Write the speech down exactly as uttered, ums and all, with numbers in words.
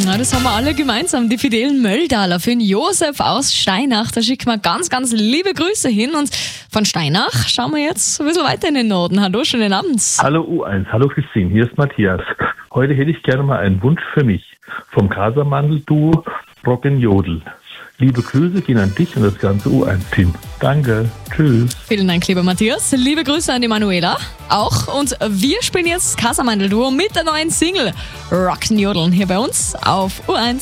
Na, das haben wir alle gemeinsam. Die fidelen Möldaler für den Josef aus Steinach. Da schicken wir ganz, ganz liebe Grüße hin. Und von Steinach schauen wir jetzt ein bisschen weiter in den Norden. Hallo, schönen Abend. Hallo U eins, hallo Christine, hier ist Matthias. Heute hätte ich gerne mal einen Wunsch für mich vom Casamandel-Duo Rock'n'Jodel. Liebe Grüße gehen an dich und das ganze U eins-Team. Danke, tschüss. Vielen Dank, lieber Matthias. Liebe Grüße an die Manuela auch. Und wir spielen jetzt Casamandel-Duo mit der neuen Single Rock'n'Jodeln hier bei uns auf U eins.